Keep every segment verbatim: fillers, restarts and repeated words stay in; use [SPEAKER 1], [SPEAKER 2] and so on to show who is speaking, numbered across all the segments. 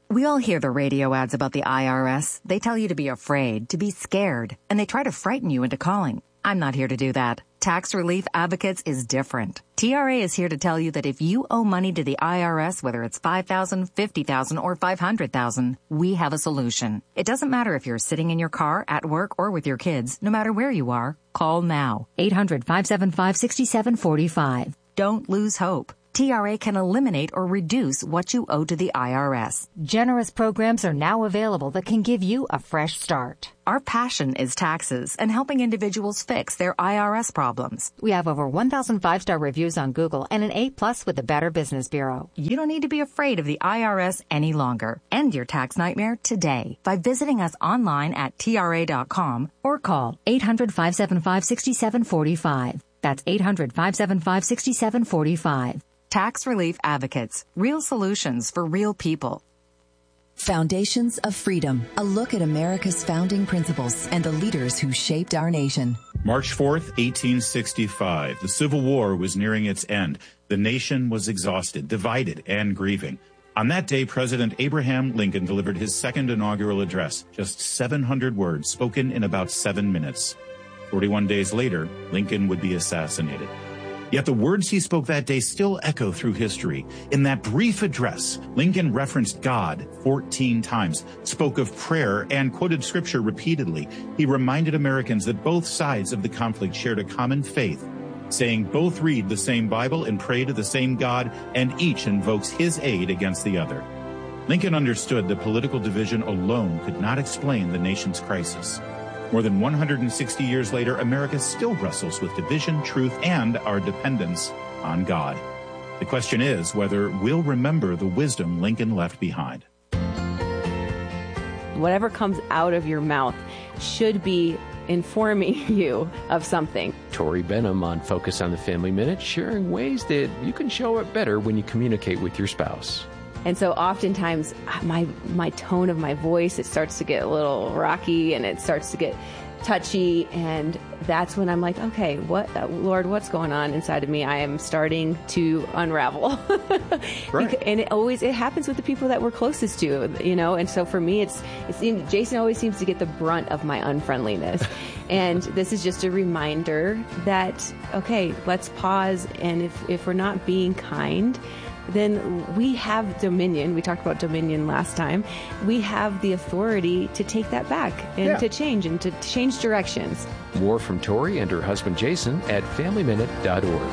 [SPEAKER 1] We all hear the radio ads about the I R S. They tell you to be afraid, to be scared, and they try to frighten you into calling. I'm not here to do that. Tax Relief Advocates is different. T R A is here to tell you that if you owe money to the I R S, whether it's five thousand dollars, fifty thousand dollars, or five hundred thousand dollars, we have a solution. It doesn't matter if you're sitting in your car, at work, or with your kids. No matter where you are, call now. eight hundred, five seven five, six seven four five. Don't lose hope. T R A can eliminate or reduce what you owe to the I R S.
[SPEAKER 2] Generous programs are now available that can give you a fresh start.
[SPEAKER 1] Our passion is taxes and helping individuals fix their I R S problems.
[SPEAKER 2] We have over one thousand five-star reviews on Google and an A plus with the Better Business Bureau.
[SPEAKER 1] You don't need to be afraid of the I R S any longer. End your tax nightmare today by visiting us online at T R A dot com or call eight hundred, five seven five, six seven four five. That's eight hundred, five seven five, six seven four five. Tax Relief Advocates. Real solutions for real people.
[SPEAKER 3] Foundations of Freedom. A look at America's founding principles and the leaders who shaped our nation.
[SPEAKER 4] March fourth, eighteen sixty-five. The Civil War was nearing its end. The nation was exhausted, divided, and grieving. On that day, President Abraham Lincoln delivered his second inaugural address, just seven hundred words spoken in about seven minutes. forty-one days later, Lincoln would be assassinated. Yet the words he spoke that day still echo through history. In that brief address, Lincoln referenced God fourteen times, spoke of prayer, and quoted scripture repeatedly. He reminded Americans that both sides of the conflict shared a common faith, saying both read the same Bible and pray to the same God, and each invokes his aid against the other. Lincoln understood that political division alone could not explain the nation's crisis. More than one hundred sixty years later, America still wrestles with division, truth, and our dependence on God. The question is whether we'll remember the wisdom Lincoln left behind.
[SPEAKER 5] Whatever comes out of your mouth should be informing you of something.
[SPEAKER 6] Tori Benham on Focus on the Family Minute, sharing ways that you can show it better when you communicate with your spouse.
[SPEAKER 5] And so oftentimes my my tone of my voice, it starts to get a little rocky and it starts to get touchy. And that's when I'm like, okay, what, Lord, what's going on inside of me? I am starting to unravel.
[SPEAKER 6] Right.
[SPEAKER 5] And it always, it happens with the people that we're closest to, you know? And so for me, it's, it's Jason always seems to get the brunt of my unfriendliness. And this is just a reminder that, okay, let's pause. And if, if we're not being kind, then we have dominion. We talked about dominion last time. We have the authority to take that back and yeah. to change and to change directions.
[SPEAKER 6] More from Tori and her husband Jason at family minute dot org.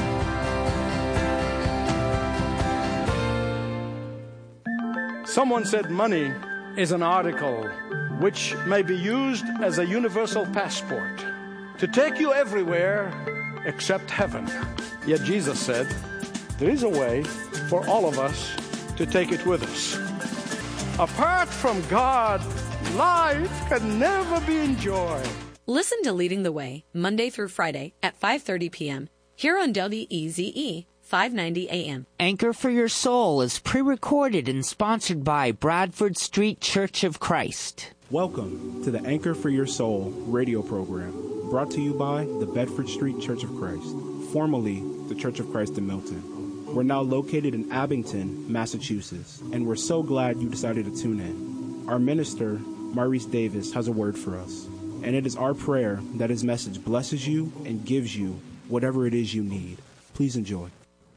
[SPEAKER 7] Someone said money is an article which may be used as a universal passport to take you everywhere except heaven. Yet Jesus said, there is a way for all of us to take it with us. Apart from God, life can never be enjoyed.
[SPEAKER 8] Listen to Leading the Way, Monday through Friday at five thirty p.m. here on W E Z E, five ninety A M.
[SPEAKER 9] Anchor for Your Soul is pre-recorded and sponsored by Bradford Street Church of Christ.
[SPEAKER 10] Welcome to the Anchor for Your Soul radio program, brought to you by the Bedford Street Church of Christ, formerly the Church of Christ in Milton. We're now located in Abington, Massachusetts, and we're so glad you decided to tune in. Our minister, Maurice Davis, has a word for us, and it is our prayer that his message blesses you and gives you whatever it is you need. Please enjoy.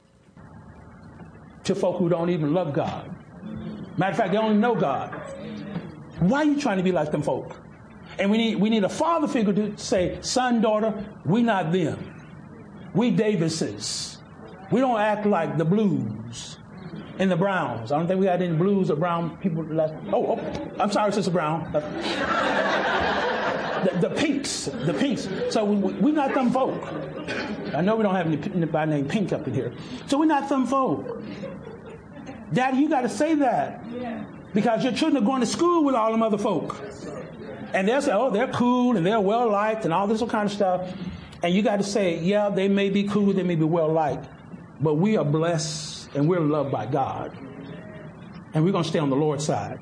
[SPEAKER 11] To folk who don't even love God. Matter of fact, they don't even know God. Why are you trying to be like them folk? And we need we need a father figure to say, son, daughter, we not them. We Davises. We don't act like the Blues and the Browns. I don't think we had any Blues or Brown people last. Oh, oh I'm sorry, Sister Brown. the, the Pinks, the Pinks. So we, we, we're not them folk. I know we don't have anybody named Pink up in here. So we're not them folk. Daddy, you got to say that. Because your children are going to school with all them other folk. And they'll say, oh, they're cool and they're well-liked and all this kind of stuff. And you got to say, yeah, they may be cool, they may be well-liked. But we are blessed and we're loved by God. And we're going to stay on the Lord's side.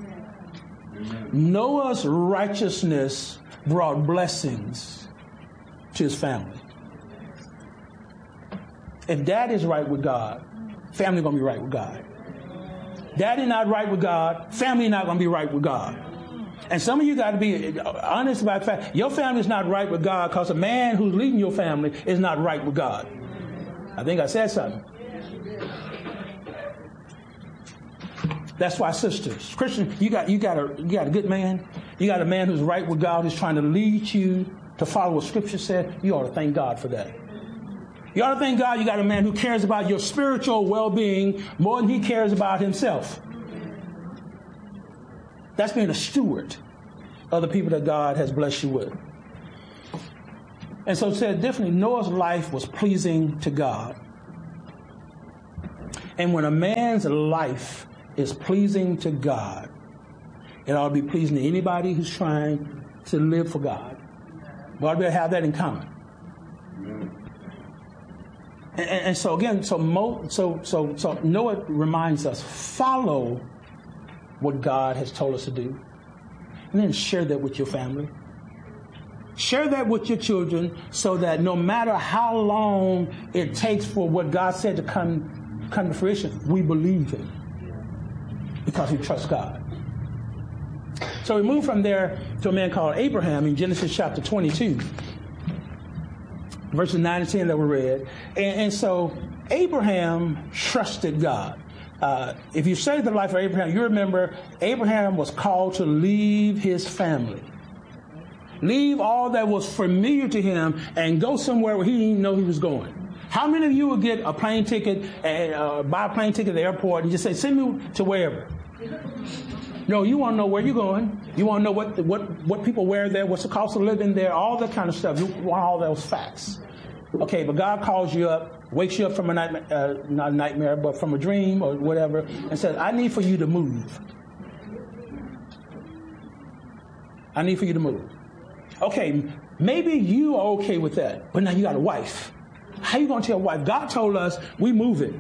[SPEAKER 11] Noah's righteousness brought blessings to his family. If dad is right with God, family going to be right with God. Daddy not right with God. Family not going to be right with God. And some of you got to be honest about the fact your family is not right with God because a man who's leading your family is not right with God. I think I said something. That's why, sisters, Christian, you got you got a you got a good man. You got a man who's right with God, who's trying to lead you to follow what Scripture said. You ought to thank God for that. You ought to thank God you got a man who cares about your spiritual well-being more than he cares about himself. That's being a steward of the people that God has blessed you with. And so said differently, Noah's life was pleasing to God. And when a man's life is pleasing to God, it ought to be pleasing to anybody who's trying to live for God. We ought to be able to have that in common. And, and so again, so, Mo, so so so Noah reminds us, follow what God has told us to do, and then share that with your family. Share that with your children, so that no matter how long it takes for what God said to come come to fruition, we believe it because we trust God. So we move from there to a man called Abraham in Genesis chapter twenty-two. Verses nine and ten that were read. And, and so Abraham trusted God. Uh, if you study the life of Abraham, you remember Abraham was called to leave his family. Leave all that was familiar to him and go somewhere where he didn't know he was going. How many of you would get a plane ticket and uh, buy a plane ticket at the airport and just say, send me to wherever? No, you want to know where you're going. You want to know what what what people wear there, what's the cost of living there, all that kind of stuff. You want all those facts. Okay, but God calls you up, wakes you up from a nightmare, uh, not a nightmare, but from a dream or whatever, and says, I need for you to move. I need for you to move. Okay, maybe you are okay with that, but now you got a wife. How you going to tell a wife? God told us we move it.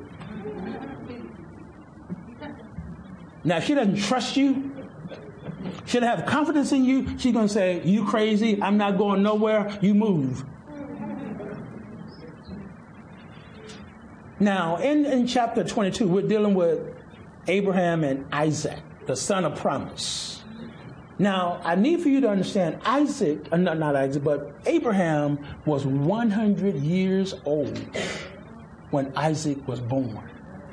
[SPEAKER 11] Now, if she doesn't trust you, she doesn't have confidence in you, she's going to say, you crazy, I'm not going nowhere, you move. Now, in, in chapter twenty-two, we're dealing with Abraham and Isaac, the son of promise. Now, I need for you to understand, Isaac, uh, not, not Isaac, but Abraham was one hundred years old when Isaac was born.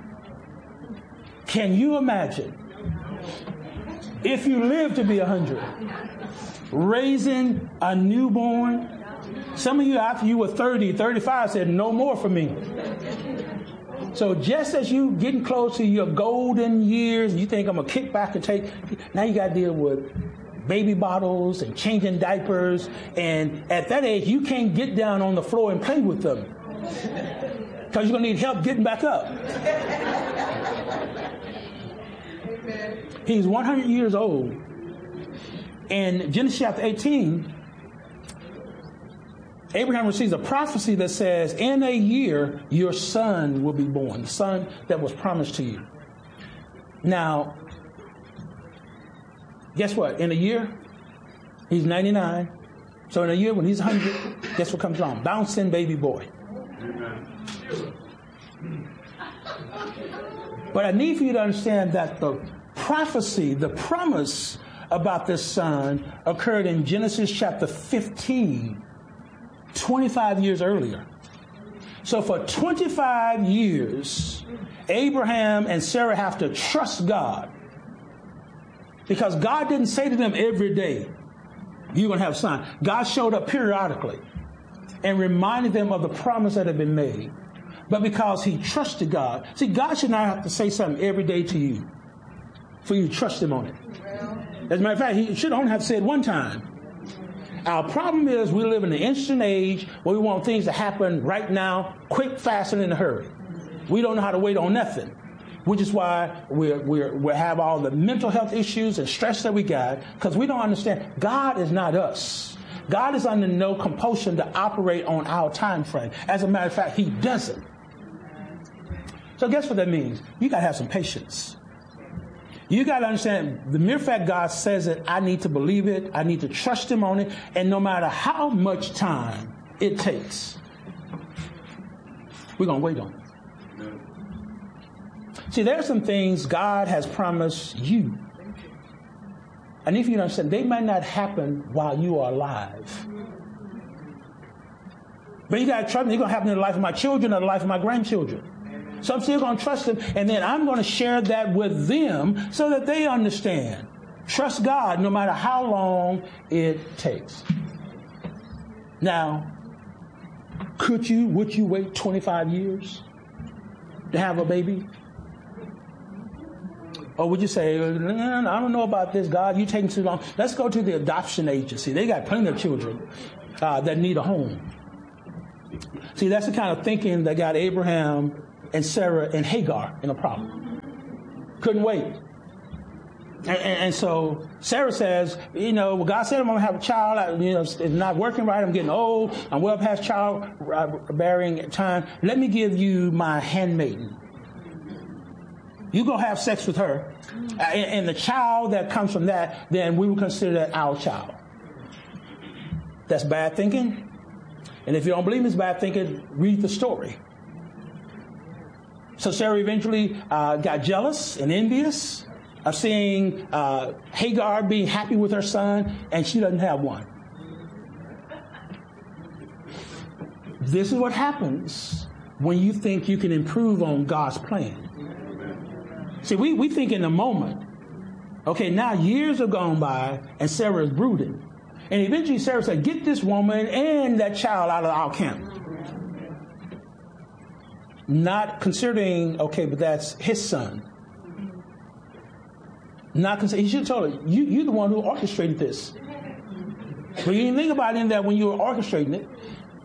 [SPEAKER 11] Can you imagine if you live to be one hundred, raising a newborn? Some of you, after you were thirty, thirty-five, said, no more for me. So just as you getting close to your golden years, you think I'm going to kick back and take, now you got to deal with baby bottles and changing diapers. And at that age, you can't get down on the floor and play with them because you're going to need help getting back up. He's one hundred years old. In Genesis chapter eighteen, Abraham receives a prophecy that says, in a year, your son will be born, the son that was promised to you. Now, guess what? In a year, he's ninety-nine. So in a year, when he's one hundred, guess what comes along? Bouncing baby boy. But I need for you to understand that the prophecy, the promise about this son occurred in Genesis chapter fifteen, twenty-five years earlier. So for twenty-five years, Abraham and Sarah have to trust God, because God didn't say to them every day, you're going to have a son. God showed up periodically and reminded them of the promise that had been made. But because he trusted God, see, God should not have to say something every day to you for you to trust him on it. As a matter of fact, he should only have said one time. Our problem is we live in the instant age where we want things to happen right now, quick, fast, and in a hurry. We don't know how to wait on nothing, which is why we're, we're, we have all the mental health issues and stress that we got, because we don't understand God is not us. God is under no compulsion to operate on our time frame. As a matter of fact, he doesn't. So guess what that means? You got to have some patience. You got to understand the mere fact God says it, I need to believe it. I need to trust him on it. And no matter how much time it takes, we're going to wait on it. See, there are some things God has promised you. And if you don't understand, they might not happen while you are alive. But you got to trust me, it's going to happen in the life of my children or the life of my grandchildren. So I'm still going to trust them, and then I'm going to share that with them so that they understand. Trust God no matter how long it takes. Now, could you, would you wait twenty-five years to have a baby? Or would you say, I don't know about this, God, you're taking too long. Let's go to the adoption agency. They got plenty of children uh, that need a home. See, that's the kind of thinking that got Abraham and Sarah and Hagar in a problem. Couldn't wait. And, and, and so Sarah says, you know, well, God said I'm going to have a child. I, you know, it's not working right. I'm getting old. I'm well past child-bearing time. Let me give you my handmaiden. You go have sex with her. Uh, and, and the child that comes from that, then we will consider that our child. That's bad thinking. And if you don't believe it's bad thinking, read the story. So Sarah eventually uh, got jealous and envious of seeing uh, Hagar being happy with her son, and she doesn't have one. This is what happens when you think you can improve on God's plan. See, we, we think in the moment, okay, now years have gone by, and Sarah is brooding. And eventually Sarah said, get this woman and that child out of our camp. Not considering, okay, but that's his son. Not considering, he should have told her, you, you're the one who orchestrated this. But you didn't think about it in that when you were orchestrating it.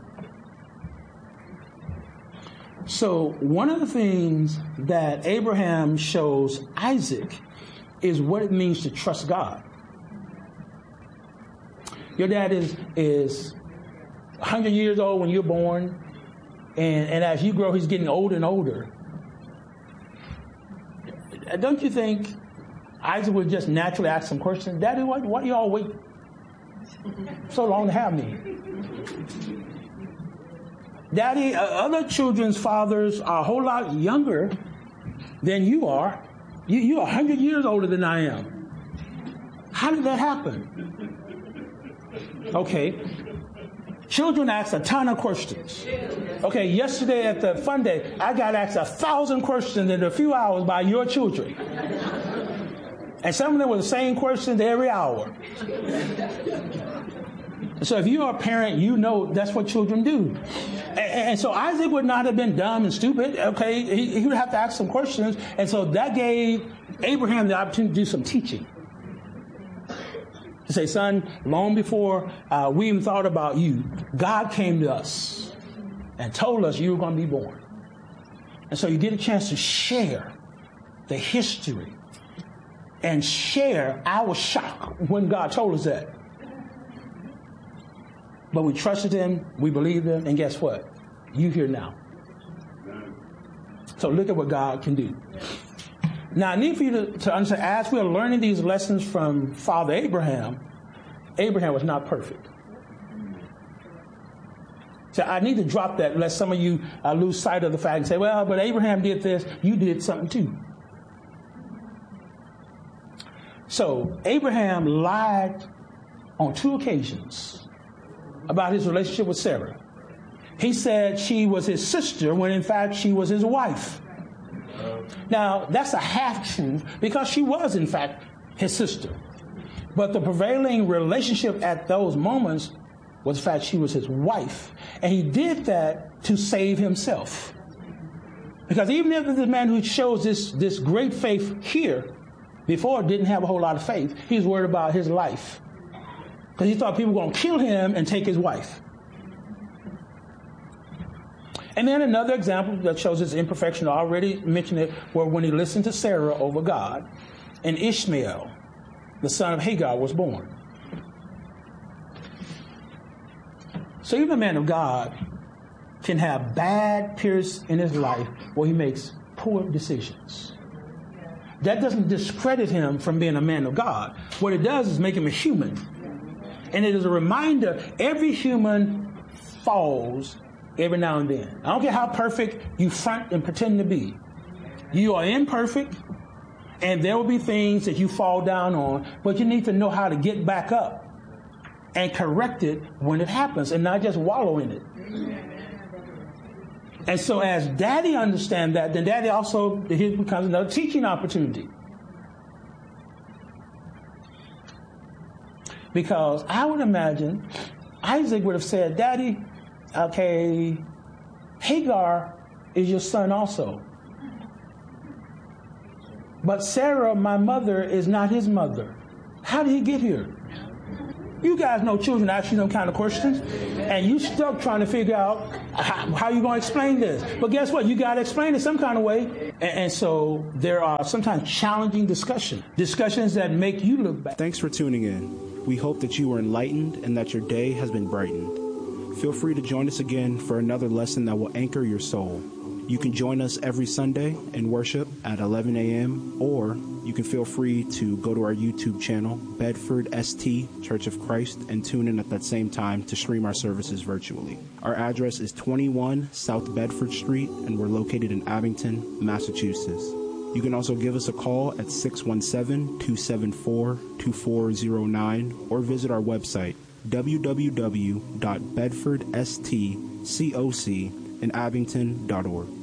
[SPEAKER 11] So one of the things that Abraham shows Isaac is what it means to trust God. Your dad is, is one hundred years old when you're born. And, and as you grow, he's getting older and older. Don't you think Isaac would just naturally ask some questions? Daddy, why, why do y'all wait so long to have me? Daddy, uh, other children's fathers are a whole lot younger than you are. You, you're one hundred years older than I am. How did that happen? Okay. Children ask a ton of questions. Okay, yesterday at the fun day, I got asked a thousand questions in a few hours by your children. And some of them were the same questions every hour. So if you're a parent, you know that's what children do. And, and so Isaac would not have been dumb and stupid. Okay, he, he would have to ask some questions. And so that gave Abraham the opportunity to do some teaching. To say, son, long before uh, we even thought about you, God came to us and told us you were going to be born. And so you get a chance to share the history and share our shock when God told us that. But we trusted him, we believed him, and guess what? You here now. So look at what God can do. Now, I need for you to, to understand, as we are learning these lessons from Father Abraham, Abraham was not perfect. So I need to drop that, lest some of you uh, lose sight of the fact and say, well, but Abraham did this, you did something too. So Abraham lied on two occasions about his relationship with Sarah. He said she was his sister when in fact she was his wife. Now, that's a half-truth because she was, in fact, his sister. But the prevailing relationship at those moments was the fact she was his wife. And he did that to save himself. Because even if the man who shows this, this great faith here before didn't have a whole lot of faith, he was worried about his life. Because he thought people were going to kill him and take his wife. And then another example that shows his imperfection, I already mentioned it, where when he listened to Sarah over God, and Ishmael, the son of Hagar, was born. So even a man of God can have bad periods in his life where he makes poor decisions. That doesn't discredit him from being a man of God. What it does is make him a human. And it is a reminder, every human falls every now and then. I don't care how perfect you front and pretend to be. You are imperfect, and there will be things that you fall down on, but you need to know how to get back up and correct it when it happens and not just wallow in it. And so as Daddy understands that, then Daddy also, here becomes another teaching opportunity. Because I would imagine Isaac would have said, Daddy, okay, Hagar is your son also. But Sarah, my mother, is not his mother. How did he get here? You guys know children ask you them kind of questions, and you stuck trying to figure out how, how you're going to explain this. But guess what? You got to explain it some kind of way. And, and so there are sometimes challenging discussions, discussions that make you look back.
[SPEAKER 10] Thanks for tuning in. We hope that you were enlightened and that your day has been brightened. Feel free to join us again for another lesson that will anchor your soul. You can join us every Sunday in worship at eleven a.m. or you can feel free to go to our YouTube channel, Bedford S T Church of Christ, and tune in at that same time to stream our services virtually. Our address is twenty-one South Bedford Street, and we're located in Abington, Massachusetts. You can also give us a call at six one seven, two seven four, two four zero nine or visit our website, w w w dot bedford s t coc in abington dot org.